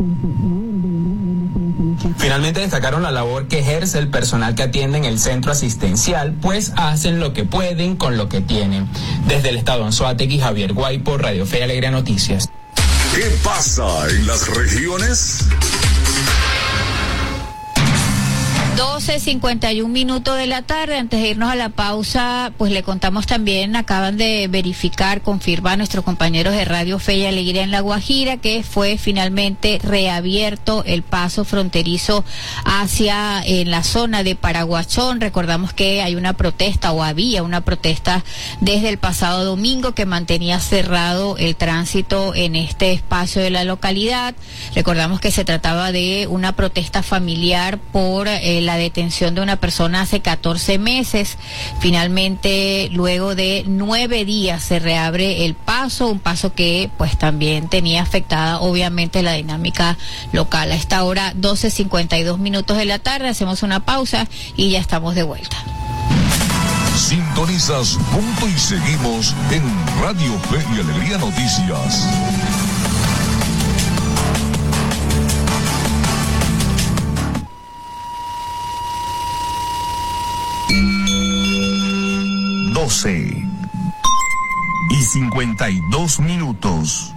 Finalmente destacaron la labor que ejerce el personal que atiende en el centro asistencial, pues hacen lo que pueden con lo que tienen. Desde el estado Anzoátegui, Javier Guaypo, Radio Fe y Alegría Noticias. ¿Qué pasa en las regiones? 12:51 de la tarde. Antes de irnos a la pausa, pues le contamos también, acaban de verificar, confirmar nuestros compañeros de Radio Fe y Alegría en La Guajira, que fue finalmente reabierto el paso fronterizo hacia la zona de Paraguachón. Recordamos que hay una protesta, o había una protesta desde el pasado domingo, que mantenía cerrado el tránsito en este espacio de la localidad. Recordamos que se trataba de una protesta familiar por la detención de una persona hace 14 meses. Finalmente, luego de 9 días, se reabre el paso, un paso que pues también tenía afectada obviamente la dinámica local. A esta hora, 12:52 de la tarde, hacemos una pausa y ya estamos de vuelta. Sintonizas Punto y Seguimos en Radio Fe y Alegría Noticias. y 52 minutos.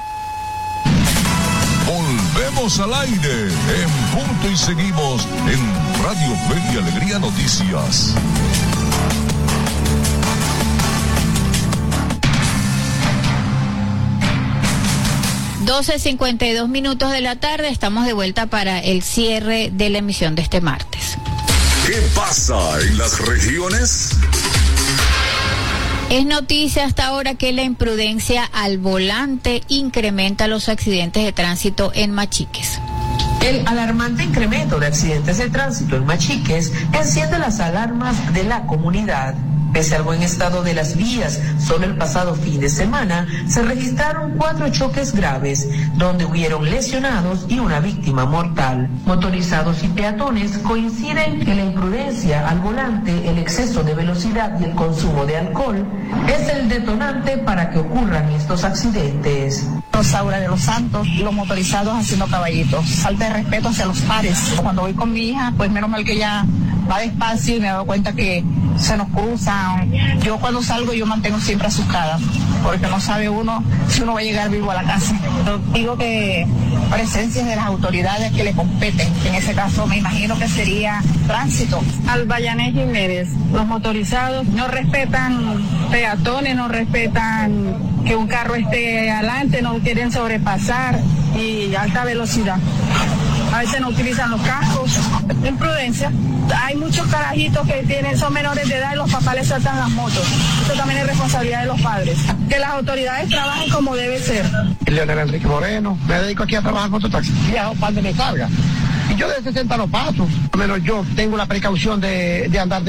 Volvemos al aire en Punto y Seguimos en Radio Fe y Alegría Noticias. (12:52 de la tarde). Estamos de vuelta para el cierre de la emisión de este martes. ¿Qué pasa en las regiones? Es noticia hasta ahora que la imprudencia al volante incrementa los accidentes de tránsito en Machiques. El alarmante incremento de accidentes de tránsito en Machiques enciende las alarmas de la comunidad. Pese al buen estado de las vías, solo el pasado fin de semana se registraron 4 choques graves, donde hubieron lesionados y una víctima mortal. Motorizados y peatones coinciden que la imprudencia al volante, el exceso de velocidad y el consumo de alcohol es el detonante para que ocurran estos accidentes. Rosaura de los Santos, los motorizados haciendo caballitos, falta de respeto hacia los pares. Cuando voy con mi hija, pues menos mal que ella va despacio y me he dado cuenta que se nos cruzan. Yo cuando salgo yo mantengo siempre asustada, porque no sabe uno si uno va a llegar vivo a la casa. Yo digo que presencia de las autoridades que le competen, en ese caso me imagino que sería tránsito. Albayanés Jiménez, los motorizados no respetan peatones, no respetan que un carro esté adelante, no quieren sobrepasar y alta velocidad. A veces no utilizan los cascos, imprudencia. Hay muchos carajitos que son menores de edad y los papás les saltan las motos. Esto también es responsabilidad de los padres. Que las autoridades trabajen como debe ser. Leonel Enrique Moreno, me dedico aquí a trabajar con tu taxi. Viajo para de me salga. Y yo de 60 no paso. Al menos yo tengo la precaución de andar